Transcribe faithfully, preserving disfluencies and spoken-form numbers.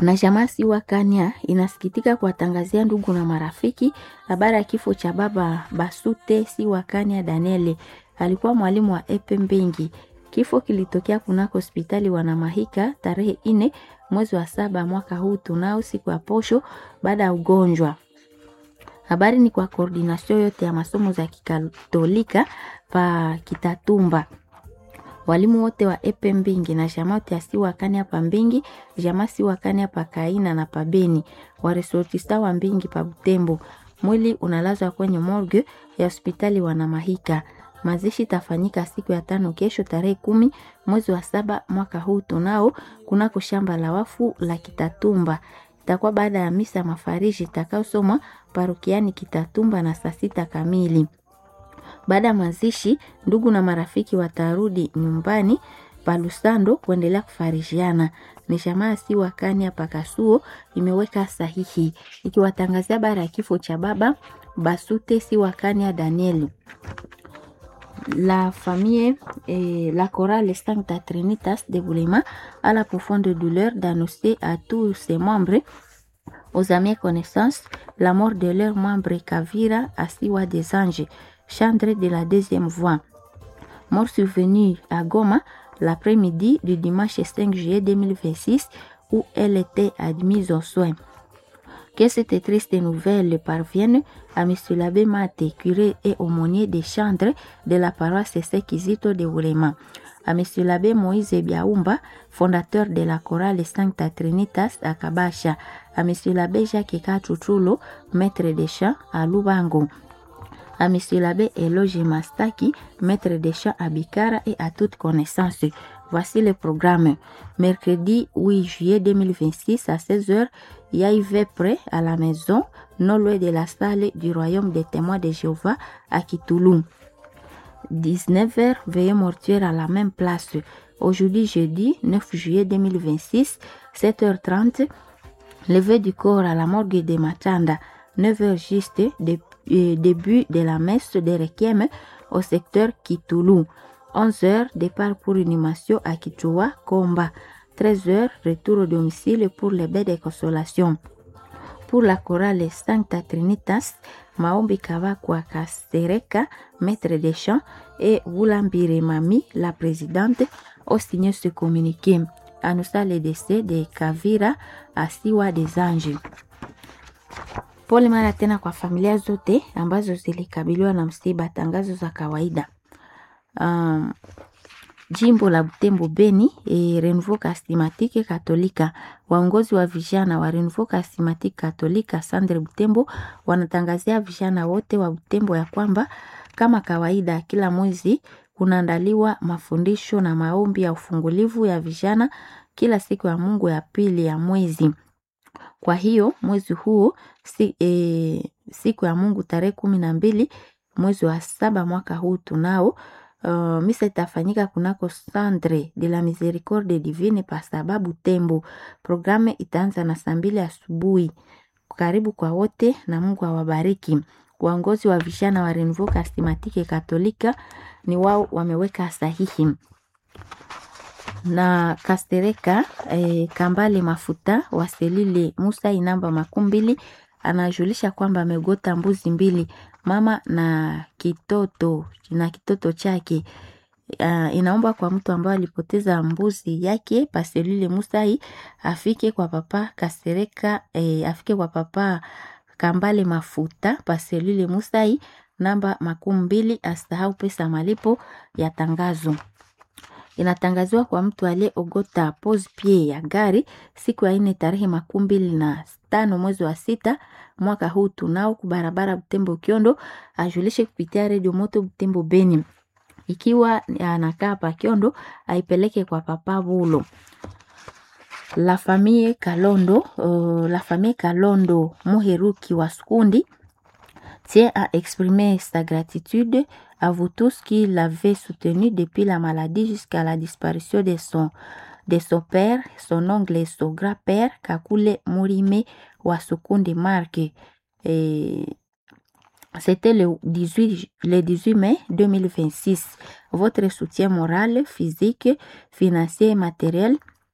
Na jamaa Siwa Kania inasikitika kuwatangazia ndugu na marafiki habari ya kifo cha baba Basute Siwa Kania Daniele. Alikuwa mwalimu wa Epe Mbengi. Kifo kilitokea kunako hospitali Wanamahika tarehe ine mwezi wa saba mwaka huu tunao siku ya posho baada ya ugonjwa. Habari ni kwa koordinasyon yote ya masomo za kikatolika pa Kitatumba. Walimu wote wa Epe Mbingi na jamaa wote ya Siwa Kania pa Mbingi, jamaa Siwa Kania pa Kaina na pa Beni, waresortista wa Mbingi pa Butembo. Mwili unalazwa kwenye morgue ya hospitali Wanamahika. Mazishi tafanyika siku ya tano kesho tarehe kumi mwezi wa saba mwaka huu tunao kunako shamba la wafu la Kitatumba. Itakuwa baada ya misa mafariji itakayosomwa parokiani Kitatumba na saa sita kamili. Baada ya mazishi, ndugu na marafiki watarudi nyumbani pa Lusando kuendelea kufarijiana. Ni jamaa Siwa Kania Pakasuo imeweka sahihi ikiwatangazia habari ya kifo cha baba Basute Siwa Kania Daniel. La famille et la chorale Sancta Trinitas de Boulema a la profonde douleur d'annoncer à tous ses membres, aux amis et connaissances, la mort de leur membre Kavira Asiwa des Anges, chantre de la deuxième voix. Mort survenue à Goma l'après-midi du dimanche cinq juillet deux mille vingt-six où elle était admise aux soins. Que cette triste nouvelle parvienne à M. l'abbé Mate, curé et aumônier des chantres de la paroisse Sekizito de Boulema, à M. l'abbé Moïse Biaoumba, fondateur de la chorale Sancta Trinitas à Kabasha, à M. l'abbé Jacques Katutrulo, maître des chants à Lubango, à M. l'abbé Eloge Mastaki, maître des chants à Bikara et à toute connaissance. Voici le programme. Mercredi huit juillet deux mille vingt-six à seize heures, il y a eu près à la maison, non loin de la salle du royaume des témoins de Jéhovah à Kitoulou. dix-neuf heures, veillée mortuaire à la même place. Aujourd'hui, jeudi neuf juillet deux mille vingt-six, sept heures trente, levée du corps à la morgue de Matanda. neuf heures juste, de, euh, début de la messe de Requiem au secteur Kitoulou. onze heures, départ pour inhumation à Kichua, Komba. treize heures, retour au domicile pour les baies de consolation. Pour la chorale Sancta Trinitas, Maombi Kavakwa Kasereka, maître des chants, et Wulambire Mami, la présidente, ont signé ce communiqué. Annonçant le décès de Kavira Asiwa des Anges. Pole mara tena kwa familia zote ambazo zilikabiliwa na msiba. Tangazo za kawaida. Um, Jimbo la Butembo Beni e Renouveau Charismatique Katolika, waongozi wa vijana wa Renouveau Charismatique Katolika Sandre Butembo wanatangazia vijana wote wa Butembo ya kwamba kama kawaida kila mwezi kunaandaliwa mafundisho na maombi ya ufungulivu ya vijana kila siku ya Mungu ya pili ya mwezi. Kwa hiyo mwezi huu si, e, siku ya Mungu tarehe kumi na mbili mwezi wa saba mwaka huu tunao Uh, misa itafanyika kunako Centre de la Miséricorde Divine pa sababu Tembo. Programe itaanza na saa mbili asubuhi. Karibu kwa wote na Mungu awabariki. Waongozi wa vijana wa Renouveau Charismatique Katolika ni wao wameweka sahihi. Na Kastereka eh, Kambale Mafuta wa selile Musa inamba makumbili anajulisha kwamba amegota mbuzi mbili mama na kitoto na kitoto chake. Uh, inaomba kwa mtu ambaye alipoteza mbuzi yake paselile Musai afike kwa papa Kasereka eh, afike kwa papa Kambale Mafuta paselile Musai namba makumi mbili, asahau pesa malipo ya tangazo. Inatangaziwa kwa mtu aliyeogota pose pie ya gari siku ya ine tarehe makumi mbili na tano mwezi wa sita mwaka huu tunao kubarabara Butembo Kiondo, ajulishe kupitia Radio Moto Butembo Beni. Ikiwa anakaa pa Kiondo aipeleke kwa papa Bulo. La famille Kalondo, uh, la famille Kalondo Muheruki wa Skundi tient à exprimer sa gratitude à vous tous qui l'avez soutenu depuis la maladie jusqu'à la disparition de son, de son père, son oncle et son grand-père, Kakule Murime Wasukundi Mark. Et c'était le dix-huit, le dix-huit mai deux mille vingt-six. Votre soutien moral, physique, financier et matériel